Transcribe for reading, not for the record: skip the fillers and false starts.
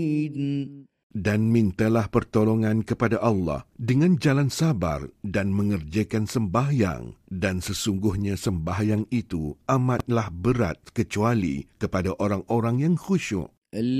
Dan mintalah pertolongan kepada Allah dengan jalan sabar dan mengerjakan sembahyang. Dan sesungguhnya sembahyang itu amatlah berat kecuali kepada orang-orang yang khusyuk.